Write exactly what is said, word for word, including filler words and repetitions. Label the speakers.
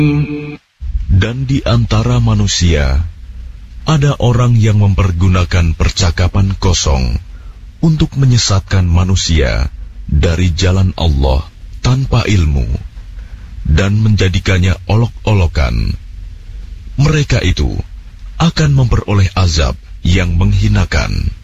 Speaker 1: Dan di antara manusia ada orang yang mempergunakan percakapan kosong untuk menyesatkan manusia dari jalan Allah tanpa ilmu dan menjadikannya olok-olokan. Mereka itu akan memperoleh azab yang menghinakan.